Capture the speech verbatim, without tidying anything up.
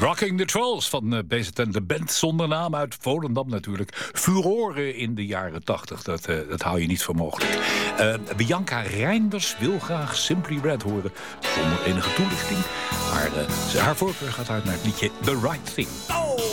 Rocking the Trolls van uh, B Z N, de band zonder naam uit Volendam natuurlijk. Furoren in de jaren tachtig, dat, uh, dat hou je niet voor mogelijk. Uh, Bianca Reinders wil graag Simply Red horen, zonder enige toelichting. Maar uh, haar voorkeur gaat uit naar het liedje The Right Thing. Oh!